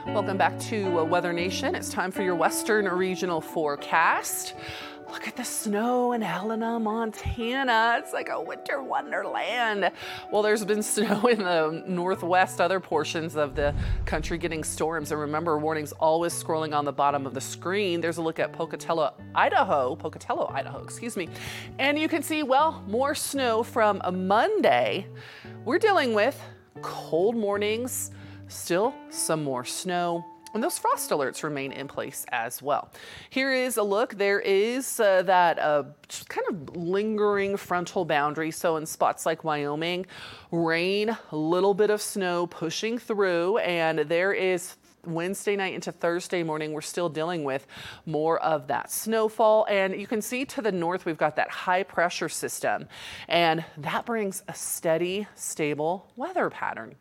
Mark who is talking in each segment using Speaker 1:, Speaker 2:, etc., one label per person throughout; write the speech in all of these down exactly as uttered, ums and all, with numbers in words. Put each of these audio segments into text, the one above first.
Speaker 1: Welcome back to uh, Weather Nation. It's time for your Western regional forecast. Look at the snow in Helena, Montana. It's like a winter wonderland. Well, there's been snow in the northwest, other portions of the country getting storms. And remember, warnings always scrolling on the bottom of the screen. There's a look at Pocatello, Idaho, Pocatello, Idaho, excuse me. And you can see, well, more snow from a Monday. We're dealing with cold mornings, still some more snow. And those frost alerts remain in place as well. Here is a look. There is uh, that uh, kind of lingering frontal boundary. So in spots like Wyoming, rain, a little bit of snow pushing through, and there is Wednesday night into Thursday morning, we're still dealing with more of that snowfall. And you can see to the north, we've got that high pressure system, and that brings a steady, stable weather pattern.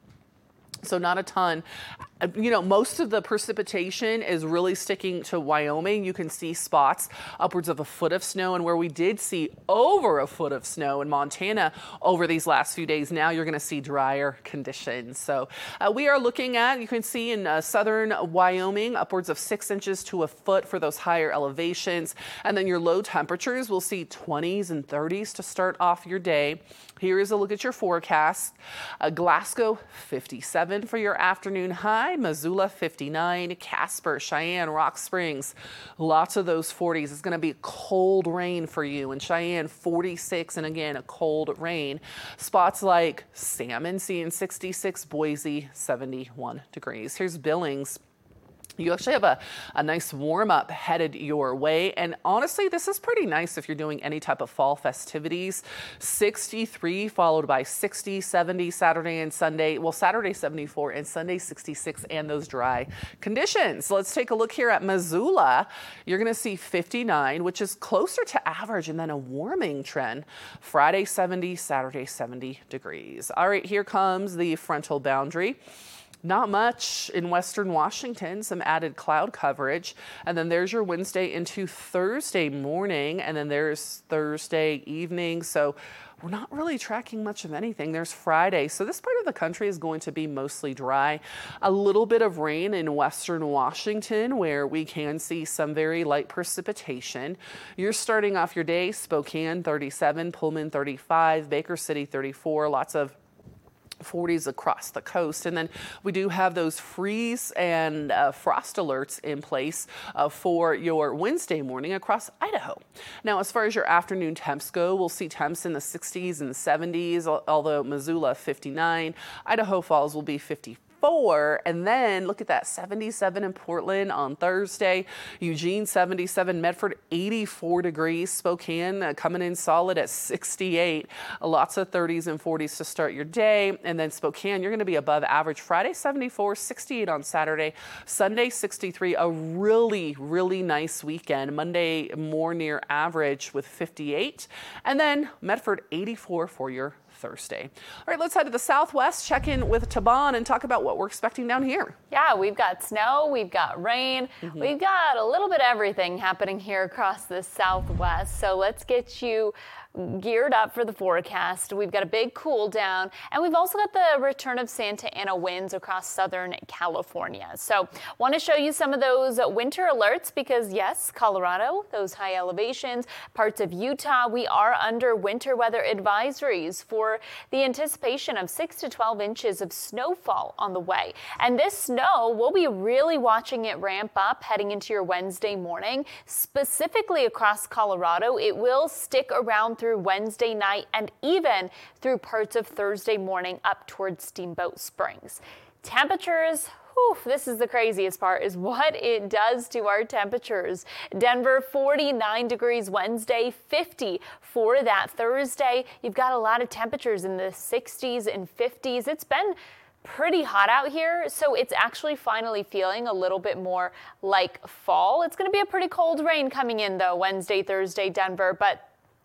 Speaker 1: So not a ton. You know, most of the precipitation is really sticking to Wyoming. You can see spots upwards of a foot of snow, and where we did see over a foot of snow in Montana over these last few days, now you're going to see drier conditions. So uh, we are looking at, you can see in uh, southern Wyoming, upwards of six inches to a foot for those higher elevations. And then your low temperatures, we'll see twenties and thirties to start off your day. Here is a look at your forecast. Uh, Glasgow, fifty-seven for your afternoon high. Missoula, fifty-nine. Casper, Cheyenne, Rock Springs, lots of those forties. It's going to be cold rain for you. In Cheyenne, forty-six, and again, a cold rain. Spots like Salmon, seeing sixty-six. Boise, seventy-one degrees. Here's Billings. You actually have a, a nice warm up headed your way. And honestly, this is pretty nice if you're doing any type of fall festivities. sixty-three followed by sixty, seventy Saturday and Sunday. Well, Saturday seventy-four and Sunday sixty-six, and those dry conditions. Let's take a look here at Missoula. You're going to see fifty-nine, which is closer to average, and then a warming trend. Friday seventy, Saturday seventy degrees. All right, here comes the frontal boundary. Not much in western Washington, some added cloud coverage. And then there's your Wednesday into Thursday morning, and then there's Thursday evening. So we're not really tracking much of anything. There's Friday. So this part of the country is going to be mostly dry. A little bit of rain in western Washington, where we can see some very light precipitation. You're starting off your day, Spokane thirty-seven, Pullman thirty-five, Baker City thirty-four, lots of forties across the coast. And then we do have those freeze and uh, frost alerts in place uh, for your Wednesday morning across Idaho. Now, as far as your afternoon temps go, we'll see temps in the sixties and seventies, although Missoula fifty-nine, Idaho Falls will be fifty-four. And then look at that, seventy-seven in Portland on Thursday, Eugene seventy-seven, Medford eighty-four degrees, Spokane uh, coming in solid at sixty-eight, uh, lots of thirties and forties to start your day. And then Spokane, you're going to be above average. Friday seventy-four, sixty-eight on Saturday, Sunday sixty-three, a really, really nice weekend. Monday more near average with fifty-eight, and then Medford eighty-four for your Thursday. All right, let's head to the southwest, check in with Taban and talk about what we're expecting down here.
Speaker 2: Yeah, we've got snow, we've got rain, mm-hmm. we've got a little bit of everything happening here across the southwest. So let's get you geared up for the forecast. We've got a big cool down, and we've also got the return of Santa Ana winds across southern California. So want to show you some of those winter alerts because yes, Colorado, those high elevations, parts of Utah, we are under winter weather advisories for the anticipation of six to twelve inches of snowfall on the way. And this snow, we'll be really watching it ramp up heading into your Wednesday morning, specifically across Colorado. It will stick around through Wednesday night and even through parts of Thursday morning up towards Steamboat Springs. Temperatures, whew, this is the craziest part, is what it does to our temperatures. Denver, forty-nine degrees Wednesday, fifty for that Thursday. You've got a lot of temperatures in the sixties and fifties. It's been pretty hot out here, so it's actually finally feeling a little bit more like fall. It's going to be a pretty cold rain coming in though Wednesday, Thursday, Denver, but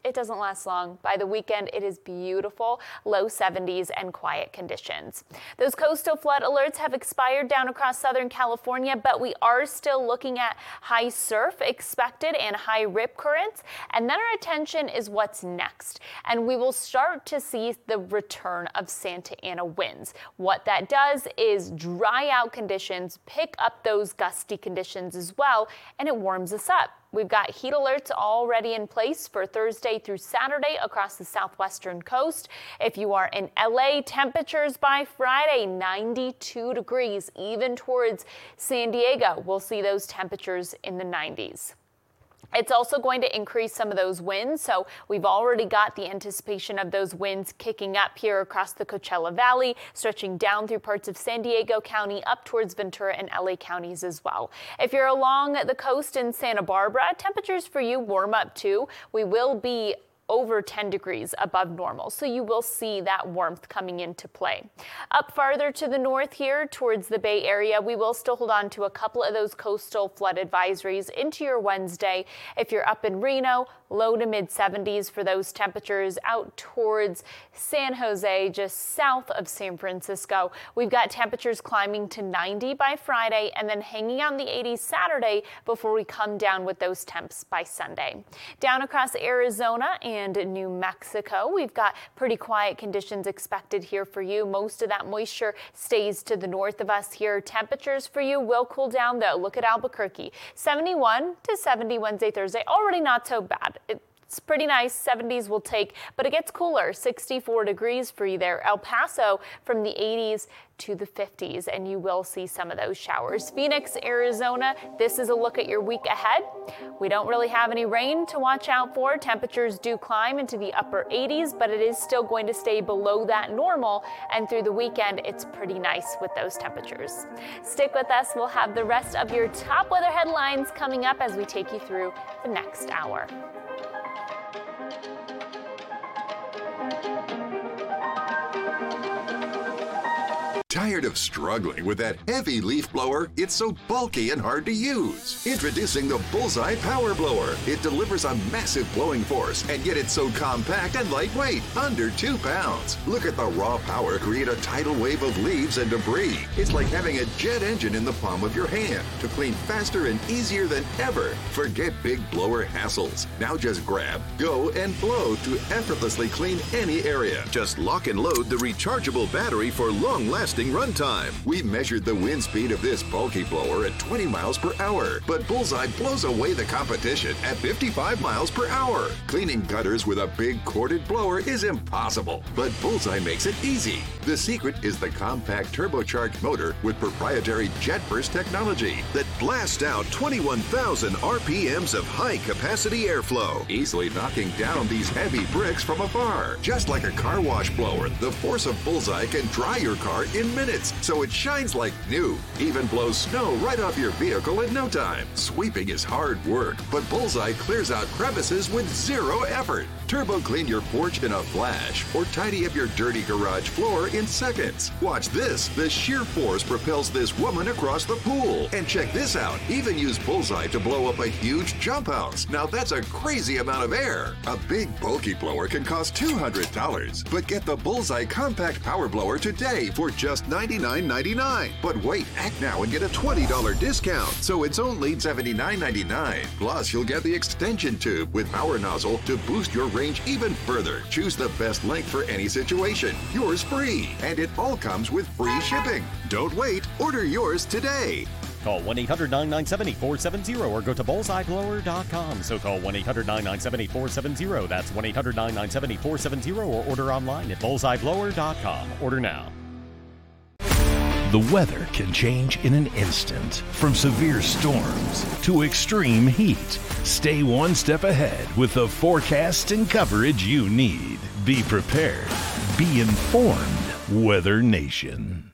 Speaker 2: it doesn't last long. By the weekend, it is beautiful, low seventies and quiet conditions. Those coastal flood alerts have expired down across Southern California, but we are still looking at high surf expected and high rip currents. And then our attention is what's next. And we will start to see the return of Santa Ana winds. What that does is dry out conditions, pick up those gusty conditions as well, and it warms us up. We've got heat alerts already in place for Thursday through Saturday across the southwestern coast. If you are in L A, temperatures by Friday, ninety-two degrees, even towards San Diego. We'll see those temperatures in the nineties. It's also going to increase some of those winds, so we've already got the anticipation of those winds kicking up here across the Coachella Valley, stretching down through parts of San Diego County, up towards Ventura and L A counties as well. If you're along the coast in Santa Barbara, temperatures for you warm up too. We will be over ten degrees above normal, so you will see that warmth coming into play. Up farther to the north here towards the Bay Area, we will still hold on to a couple of those coastal flood advisories into your Wednesday. If you're up in Reno, low to mid seventies for those temperatures. Out towards San Jose, just south of San Francisco, we've got temperatures climbing to ninety by Friday and then hanging out in the eighties Saturday before we come down with those temps by Sunday. Down across Arizona and and New Mexico, we've got pretty quiet conditions expected here for you. Most of that moisture stays to the north of us here. Temperatures for you will cool down though. Look at Albuquerque, seventy-one to seventy Wednesday, Thursday. Already not so bad. It, It's pretty nice, seventies will take, but it gets cooler, sixty-four degrees for you there. El Paso from the eighties to the fifties, and you will see some of those showers. Phoenix, Arizona, this is a look at your week ahead. We don't really have any rain to watch out for. Temperatures do climb into the upper eighties, but it is still going to stay below that normal, and through the weekend, it's pretty nice with those temperatures. Stick with us. We'll have the rest of your top weather headlines coming up as we take you through the next hour.
Speaker 3: Tired of struggling with that heavy leaf blower? It's so bulky and hard to use. Introducing the Bullseye Power Blower. It delivers a massive blowing force, and yet it's so compact and lightweight, under two pounds. Look at the raw power create a tidal wave of leaves and debris. It's like having a jet engine in the palm of your hand to clean faster and easier than ever. Forget big blower hassles. Now just grab, go, and blow to effortlessly clean any area. Just lock and load the rechargeable battery for long-lasting runtime. We measured the wind speed of this bulky blower at twenty miles per hour, but Bullseye blows away the competition at fifty-five miles per hour. Cleaning gutters with a big corded blower is impossible, but Bullseye makes it easy. The secret is the compact turbocharged motor with proprietary jet burst technology that blasts out twenty-one thousand R P Ms of high-capacity airflow, easily knocking down these heavy bricks from afar. Just like a car wash blower, the force of Bullseye can dry your car in minutes, so it shines like new. Even blows snow right off your vehicle in no time. Sweeping is hard work, but Bullseye clears out crevices with zero effort. Turbo clean your porch in a flash, or tidy up your dirty garage floor in seconds. Watch this. The sheer force propels this woman across the pool. And check this out. Even use Bullseye to blow up a huge jump house. Now that's a crazy amount of air. A big bulky blower can cost two hundred dollars, but get the Bullseye Compact Power Blower today for just ninety-nine ninety-nine. But wait, act now and get a twenty dollars discount. So it's only seventy-nine ninety-nine. Plus, you'll get the extension tube with power nozzle to boost your range even further. Choose the best length for any situation. Yours free. And it all comes with free shipping. Don't wait. Order yours today.
Speaker 4: Call one eight hundred nine nine seven four seven zero or go to bullseye blower dot com. So call one eight hundred nine nine seven four seven zero. That's one eight hundred nine nine seven four seven zero or order online at bullseye blower dot com. Order now.
Speaker 5: The weather can change in an instant, from severe storms to extreme heat. Stay one step ahead with the forecast and coverage you need. Be prepared. Be informed. Weather Nation.